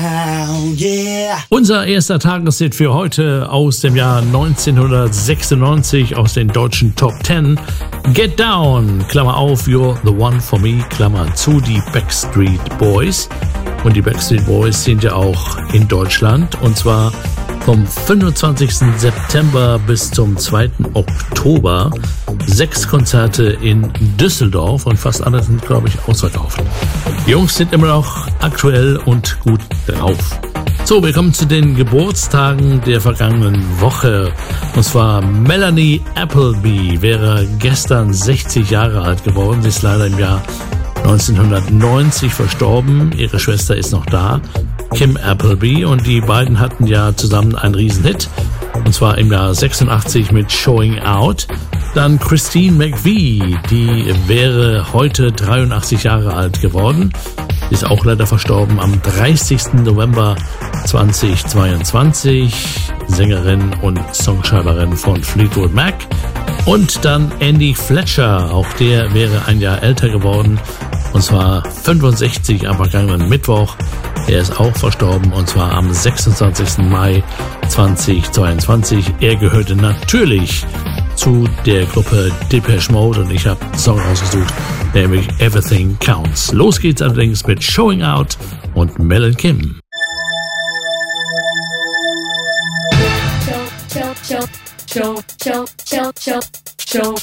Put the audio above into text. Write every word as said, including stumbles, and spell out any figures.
Unser erster Tageshit für heute aus dem Jahr neunzehnhundertsechsundneunzig aus den deutschen Top Ten. Get Down, Klammer auf, You're the One for Me, Klammer zu, die Backstreet Boys. Und die Backstreet Boys sind ja auch in Deutschland, und zwar vom fünfundzwanzigsten September bis zum zweiten Oktober. Sechs Konzerte in Düsseldorf und fast alle sind, glaube ich, ausverkauft. Die Jungs sind immer noch aktuell und gut drauf. So, wir kommen zu den Geburtstagen der vergangenen Woche. Und zwar Melanie Appleby wäre gestern sechzig Jahre alt geworden. Sie ist leider im Jahr neunzehnhundertneunzig verstorben. Ihre Schwester ist noch da, Kim Appleby, und die beiden hatten ja zusammen einen Riesenhit, und zwar im Jahr sechsundachtzig mit Showing Out. Dann Christine McVie, die wäre heute dreiundachtzig Jahre alt geworden, ist auch leider verstorben am dreißigsten November zweitausendzweiundzwanzig, Sängerin und Songschreiberin von Fleetwood Mac. Und dann Andy Fletcher, auch der wäre ein Jahr älter geworden, und zwar fünfundsechzig am vergangenen Mittwoch. Er ist auch verstorben, und zwar am sechsundzwanzigsten Mai zweitausendzweiundzwanzig. Er gehörte natürlich zu der Gruppe Depeche Mode, und ich habe einen Song ausgesucht, nämlich Everything Counts. Los geht's allerdings mit Showing Out und Mel and Kim. Show, show, show, show, show, show, show, show.